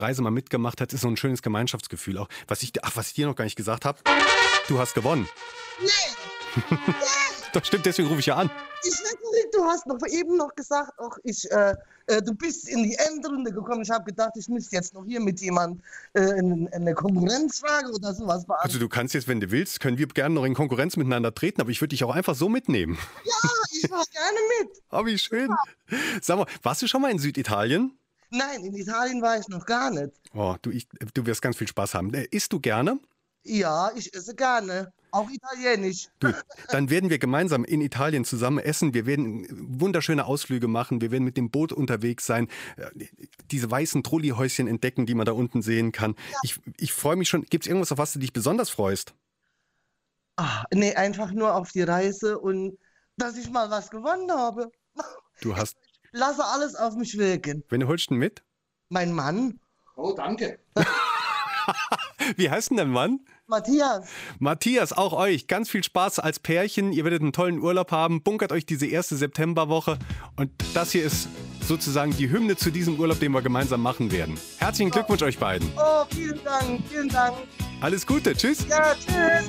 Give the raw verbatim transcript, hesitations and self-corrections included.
Reise mal mitgemacht hat, ist so ein schönes Gemeinschaftsgefühl auch. Was ich, ach, was ich dir noch gar nicht gesagt habe, du hast gewonnen. Nee. Doch, stimmt, deswegen rufe ich ja an. Ich weiß nicht, du hast noch eben noch gesagt, ach, ich, äh, äh, du bist in die Endrunde gekommen. Ich habe gedacht, ich müsste jetzt noch hier mit jemandem äh, in, in eine Konkurrenzfrage oder sowas beantworten. Also du kannst jetzt, wenn du willst, können wir gerne noch in Konkurrenz miteinander treten, aber ich würde dich auch einfach so mitnehmen. Ja, ich mache gerne mit. Oh, wie schön. Sag mal, warst du schon mal in Süditalien? Nein, in Italien war ich noch gar nicht. Oh, du, ich, du wirst ganz viel Spaß haben. Äh, isst du gerne? Ja, ich esse gerne. Auch italienisch. Du, dann werden wir gemeinsam in Italien zusammen essen. Wir werden wunderschöne Ausflüge machen. Wir werden mit dem Boot unterwegs sein. Diese weißen Trolleyhäuschen entdecken, die man da unten sehen kann. Ja. Ich, ich freue mich schon. Gibt es irgendwas, auf was du dich besonders freust? Ah, nee, einfach nur auf die Reise und dass ich mal was gewonnen habe. Du hast. Ich lasse alles auf mich wirken. Wen holst du denn mit? Mein Mann. Oh, danke. Wie heißt denn dein Mann? Matthias. Matthias, auch euch. Ganz viel Spaß als Pärchen. Ihr werdet einen tollen Urlaub haben. Bunkert euch diese erste Septemberwoche. Und das hier ist sozusagen die Hymne zu diesem Urlaub, den wir gemeinsam machen werden. Herzlichen Glückwunsch euch beiden. Oh, vielen Dank, vielen Dank. Alles Gute. Tschüss. Ja, tschüss.